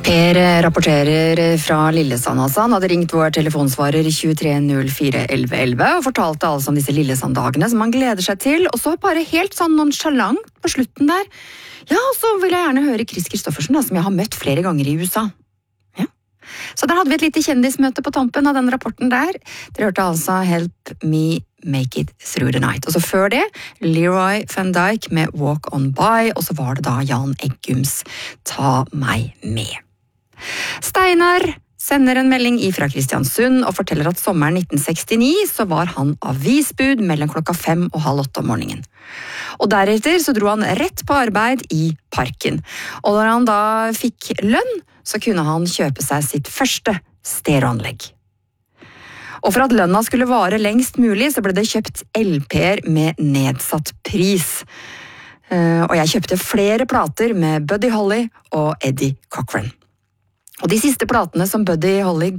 Per rapporterer fra Lillesand. Han hadde ringt vår telefonsvarer 23041111 og fortalte altså om disse Lillesand-dagene som han gleder seg til, og så bare helt sånn nonchalant på slutten der. Ja, og så vil jeg gjerne høre Chris Kristoffersen, da, som jeg har møtt flere ganger i USA. Ja. Så der hadde vi et lite kjendismøte på tampen av den rapporten der. Dere hørte altså Help Me Make It Through the Night. Og så før det, Leroy Van Dyke med Walk On By, og så var det da Jan Eggums Ta meg med. Steinar sender en melding fra Kristiansund og forteller at sommeren 1969 så var han avisbud mellom 5:30 og 7:30 om morgenen. Og deretter så dro han rett på arbeid i Parken. Og når han da fikk lønn, så kunne han kjøpe seg sitt første stereoanlegg. Og for at lønna skulle vare lengst mulig, så ble det kjøpt LP-er med nedsatt pris. Og jeg kjøpte flere plater med Buddy Holly og Eddie Cochran. Og de siste platene som Buddy Holly